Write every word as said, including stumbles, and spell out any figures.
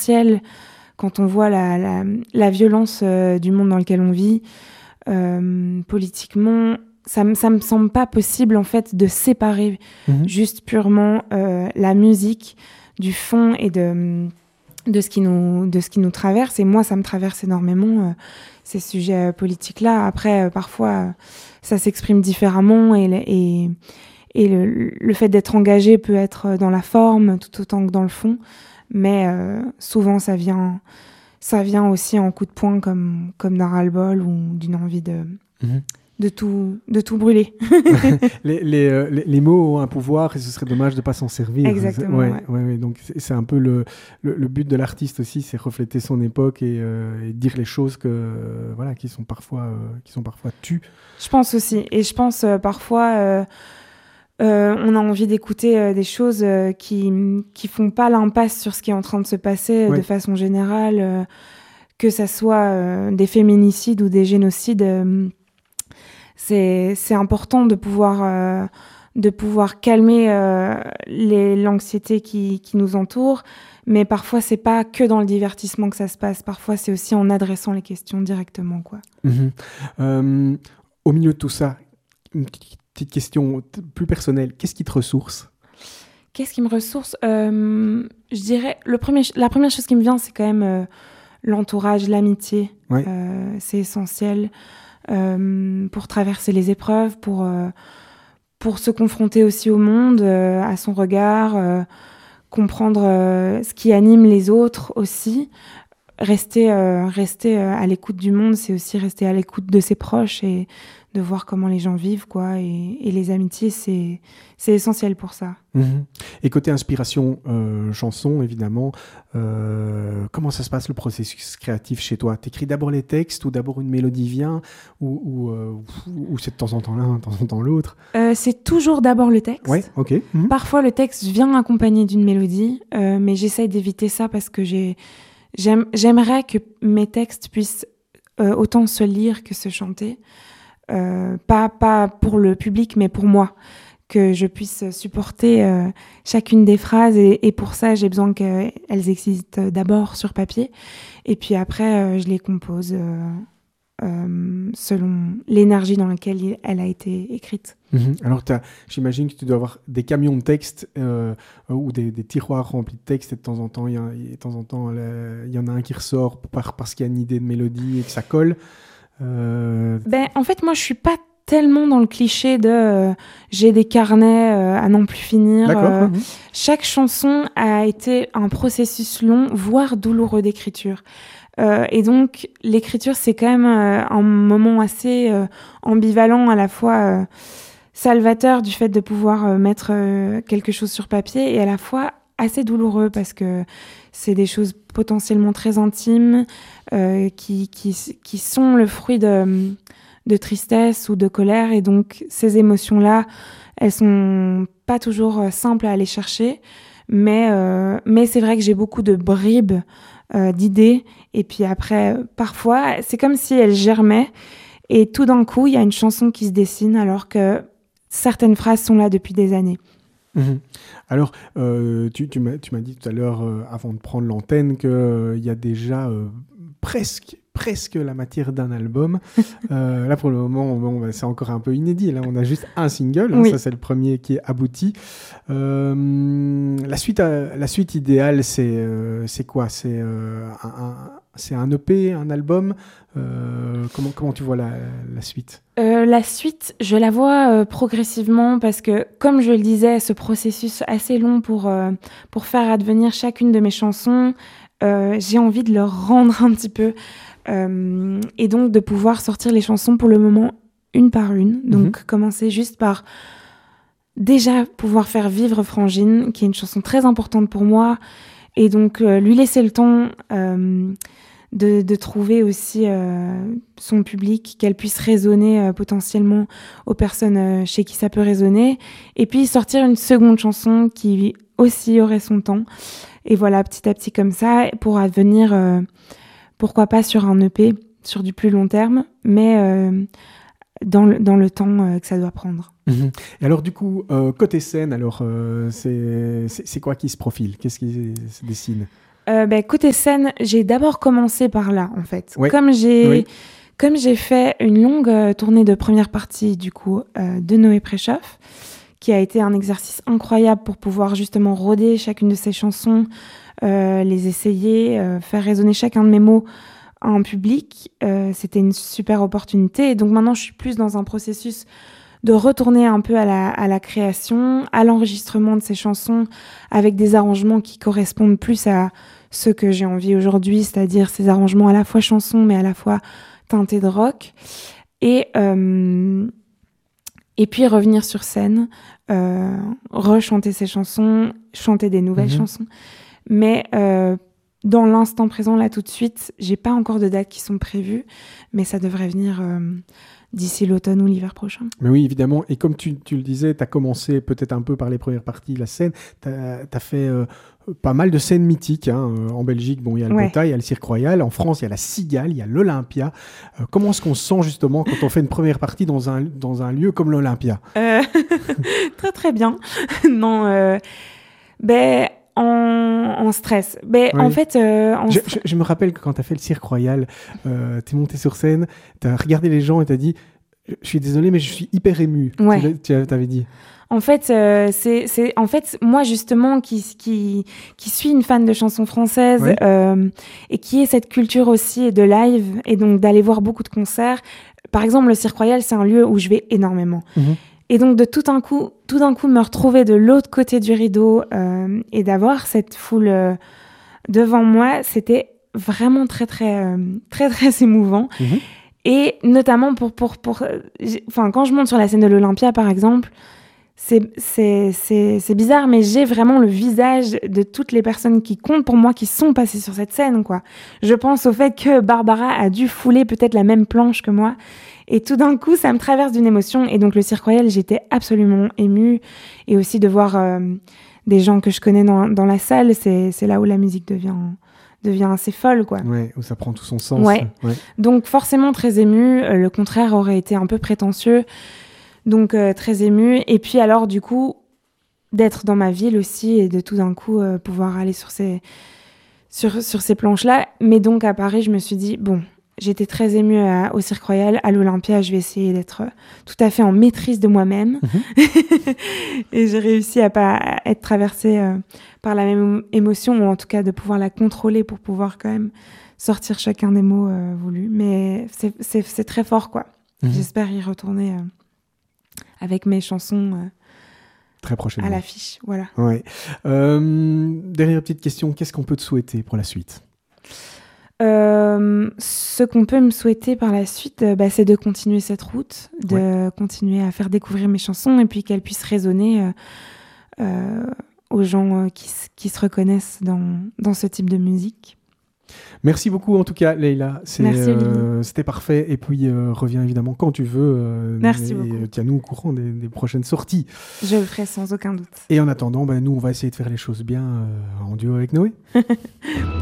essentiel quand on voit la, la, la violence euh, du monde dans lequel on vit. Euh, politiquement, ça me ça me semble pas possible en fait de séparer mmh. juste purement euh, la musique du fond et de de ce qui nous de ce qui nous traverse. Et moi, ça me traverse énormément euh, ces sujets euh, politiques là. Après, euh, parfois, euh, ça s'exprime différemment et et et le, le fait d'être engagé peut être dans la forme tout autant que dans le fond. Mais euh, souvent, ça vient ça vient aussi en coup de poing comme comme d'un ras-le-bol ou d'une envie de mmh. de tout de tout brûler. les, les, euh, les, les mots ont un pouvoir et ce serait dommage de pas s'en servir. Exactement. Ouais, ouais. Ouais, ouais, donc c'est, c'est un peu le, le le but de l'artiste aussi, c'est refléter son époque et, euh, et dire les choses que euh, voilà qui sont parfois euh, qui sont parfois tues. Je pense aussi, et je pense euh, parfois. Euh, Euh, on a envie d'écouter euh, des choses euh, qui qui font pas l'impasse sur ce qui est en train de se passer euh, ouais. de façon générale, euh, que ça soit euh, des féminicides ou des génocides. Euh, c'est c'est important de pouvoir euh, de pouvoir calmer euh, les l'anxiété qui qui nous entoure, mais parfois c'est pas que dans le divertissement que ça se passe. Parfois c'est aussi en adressant les questions directement, quoi. Mmh. Euh, au milieu de tout ça, une petite question plus personnelle, qu'est-ce qui te ressource ? Qu'est-ce qui me ressource ? euh, Je dirais, le premier, la première chose qui me vient, c'est quand même euh, l'entourage, l'amitié. Ouais. Euh, c'est essentiel euh, pour traverser les épreuves, pour, euh, pour se confronter aussi au monde, euh, à son regard, euh, comprendre euh, ce qui anime les autres aussi. Rester, euh, rester euh, à l'écoute du monde, c'est aussi rester à l'écoute de ses proches et de voir comment les gens vivent, quoi. Et, et les amitiés, c'est, c'est essentiel pour ça. Mmh. Et côté inspiration, euh, chanson, évidemment, euh, comment ça se passe le processus créatif chez toi ? T'écris d'abord les textes ou d'abord une mélodie vient ou, ou, euh, ou c'est de temps en temps l'un, de temps en temps l'autre ? euh, C'est toujours d'abord le texte. Ouais, ok. Mmh. Parfois, le texte vient accompagné d'une mélodie, euh, mais j'essaye d'éviter ça parce que j'ai, j'aime, j'aimerais que mes textes puissent euh, autant se lire que se chanter. Euh, pas, pas pour le public, mais pour moi, que je puisse supporter euh, chacune des phrases. Et, et pour ça, j'ai besoin qu'elles existent d'abord sur papier. Et puis après, euh, je les compose euh, euh, selon l'énergie dans laquelle elle a été écrite. Mmh. Alors, t'as, j'imagine que tu dois avoir des camions de textes euh, ou des, des tiroirs remplis de textes et de temps en temps, il y, a, de temps en temps, il y en a un qui ressort par, parce qu'il y a une idée de mélodie et que ça colle. Euh... Ben, en fait, moi, je suis pas tellement dans le cliché de euh, j'ai des carnets euh, à n'en plus finir. D'accord. Euh, Mmh. Chaque chanson a été un processus long, voire douloureux d'écriture. Euh, et donc, l'écriture, c'est quand même euh, un moment assez euh, ambivalent, à la fois euh, salvateur du fait de pouvoir euh, mettre euh, quelque chose sur papier et à la fois assez douloureux parce que c'est des choses potentiellement très intimes euh, qui, qui, qui sont le fruit de, de tristesse ou de colère. Et donc, ces émotions-là, elles sont pas toujours simples à aller chercher. Mais, euh, mais c'est vrai que j'ai beaucoup de bribes euh, d'idées. Et puis après, parfois, c'est comme si elles germaient. Et tout d'un coup, il y a une chanson qui se dessine alors que certaines phrases sont là depuis des années. Mmh. Alors, euh, tu, tu, m'as, tu m'as dit tout à l'heure, euh, avant de prendre l'antenne, qu'il euh, y a déjà euh, presque, presque la matière d'un album. euh, là, pour le moment, bon, c'est encore un peu inédit. Là, on a juste un single. Hein, oui. Ça, c'est le premier qui est abouti. Euh, la, suite, euh, la suite idéale, c'est, euh, c'est quoi ? C'est euh, un, un, c'est un E P, un album ? Euh, comment, comment tu vois la, la suite ? Euh, la suite, je la vois euh, progressivement parce que, comme je le disais, ce processus assez long pour, euh, pour faire advenir chacune de mes chansons, euh, j'ai envie de leur rendre un petit peu euh, et donc de pouvoir sortir les chansons pour le moment une par une. Donc mmh. commencer juste par déjà pouvoir faire vivre Frangine, qui est une chanson très importante pour moi, et donc euh, lui laisser le temps euh, De, de trouver aussi euh, son public, qu'elle puisse résonner euh, potentiellement aux personnes euh, chez qui ça peut résonner, et puis sortir une seconde chanson qui aussi aurait son temps. Et voilà, petit à petit comme ça, pour advenir, euh, pourquoi pas sur un E P, sur du plus long terme, mais euh, dans, le, dans le temps euh, que ça doit prendre. Mmh. Et alors du coup, euh, côté scène, alors euh, c'est, c'est, c'est quoi qui se profile ? Qu'est-ce qui se dessine ? euh, bah, côté scène, j'ai d'abord commencé par là, en fait. Ouais. Comme j'ai, Oui. comme j'ai fait une longue euh, tournée de première partie, du coup, euh, de Noé Préchoff, qui a été un exercice incroyable pour pouvoir justement roder chacune de ses chansons, euh, les essayer, euh, faire résonner chacun de mes mots en public. Euh, c'était une super opportunité. Et donc maintenant, je suis plus dans un processus de retourner un peu à la, à la création, à l'enregistrement de ces chansons, avec des arrangements qui correspondent plus à ce que j'ai envie aujourd'hui, c'est-à-dire ces arrangements à la fois chansons, mais à la fois teintés de rock. Et, euh, et puis revenir sur scène, euh, rechanter ces chansons, chanter des nouvelles Mhm. chansons. Mais euh, dans l'instant présent, là, tout de suite, j'ai pas encore de dates qui sont prévues, mais ça devrait venir euh, d'ici l'automne ou l'hiver prochain. Mais oui, évidemment. Et comme tu, tu le disais, tu as commencé peut-être un peu par les premières parties de la scène. Tu as fait euh, pas mal de scènes mythiques. Hein. Euh, En Belgique, bon, il y a le Ouais. Botha, il y a le Cirque Royal. En France, il y a la Cigale, il y a l'Olympia. Euh, comment est-ce qu'on se sent justement quand on fait une première partie dans un, dans un lieu comme l'Olympia? Euh, très très bien. non, euh, ben en, en stress. Ben Oui. en fait, euh, en je, stre- je, je me rappelle que quand tu as fait le Cirque Royal, euh, tu es monté sur scène, tu as regardé les gens et tu as dit « Je suis désolé, mais je suis hyper ému. Ouais. » Tu, l'as- tu av- t'avais dit. En fait, euh, c'est, c'est, en fait, moi justement, qui, qui, qui suis une fan de chansons françaises Ouais. euh, et qui ai cette culture aussi de live et donc d'aller voir beaucoup de concerts. Par exemple, le Cirque Royal, c'est un lieu où je vais énormément. Mhm. Et donc de tout un coup, tout d'un coup, me retrouver de l'autre côté du rideau euh, et d'avoir cette foule euh, devant moi, c'était vraiment très très euh, très très émouvant. Mhm. Et notamment pour pour pour, euh, j'ai- enfin quand je monte sur la scène de l'Olympia par exemple, c'est c'est c'est c'est bizarre, mais j'ai vraiment le visage de toutes les personnes qui comptent pour moi, qui sont passées sur cette scène, quoi. Je pense au fait que Barbara a dû fouler peut-être la même planche que moi. Et tout d'un coup, ça me traverse d'une émotion. Et donc, le Cirque Royal, j'étais absolument émue. Et aussi de voir euh, des gens que je connais dans, dans la salle, c'est, c'est là où la musique devient, devient assez folle, quoi. Ouais, où ça prend tout son sens. Ouais. Ouais. Donc, forcément, très émue. Euh, le contraire aurait été un peu prétentieux. Donc, euh, très émue. Et puis, alors, du coup, d'être dans ma ville aussi et de tout d'un coup euh, pouvoir aller sur ces, sur, sur ces planches-là. Mais donc, à Paris, je me suis dit, bon... J'étais très émue à, au Cirque Royal, à l'Olympia. Je vais essayer d'être euh, tout à fait en maîtrise de moi-même. Mm-hmm. Et j'ai réussi à pas à être traversée euh, par la même émotion, ou en tout cas de pouvoir la contrôler pour pouvoir quand même sortir chacun des mots euh, voulus. Mais c'est, c'est, c'est très fort, quoi. Mm-hmm. J'espère y retourner euh, avec mes chansons euh, très prochainement à l'affiche. Voilà. Ouais. Euh, dernière petite question, qu'est-ce qu'on peut te souhaiter pour la suite ? Euh, ce qu'on peut me souhaiter par la suite, euh, bah, c'est de continuer cette route, de ouais. continuer à faire découvrir mes chansons et puis qu'elles puissent résonner euh, euh, aux gens euh, qui, qui se reconnaissent dans, dans ce type de musique. Merci beaucoup en tout cas, Leïla. C'est, Merci, euh, c'était parfait. Et puis euh, reviens évidemment quand tu veux. Euh, Merci et, beaucoup. Et tiens-nous au courant des, des prochaines sorties. Je le ferai sans aucun doute. Et en attendant, bah, nous, on va essayer de faire les choses bien euh, en duo avec Noé.